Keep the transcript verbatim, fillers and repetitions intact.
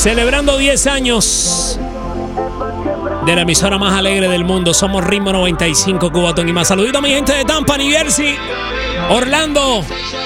Celebrando diez años de la emisora más alegre del mundo. Somos Ritmo noventa y cinco, Cubatón y más. Saludito a mi gente de Tampa, New Jersey, Orlando,